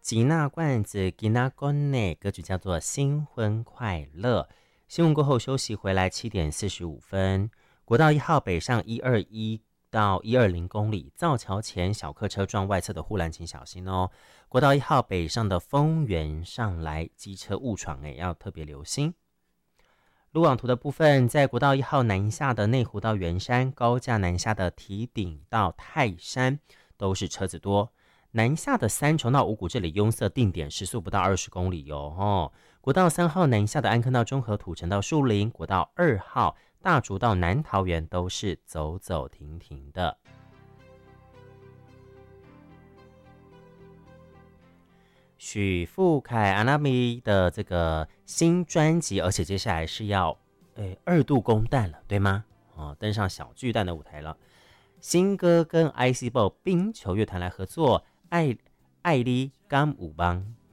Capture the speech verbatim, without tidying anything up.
吉娜罐子吉娜宫内歌曲叫做新婚快乐。新闻过后休息回来，七点四十五分，国道一号北上一二一到一二零公里，造桥前小客车撞外侧的护栏，请小心哦。国道一号北上的丰原上来，机车误闯也要特别留心。路网图的部分，在国道一号南下的内湖到圆山，高架南下的堤顶到泰山，都是车子多。南下的三重到五股这里拥塞定点时速不到二十公里哟、哦。国道三号南下的安坑到中和土城到树林，国道二号大竹到南桃园都是走走停停的。许富凯阿拉米的这个新专辑，而且接下来是要诶二度公蛋了，对吗？哦，登上小巨蛋的舞台了。新歌跟 I C 报冰球乐团来合作，爱爱你甘舞邦。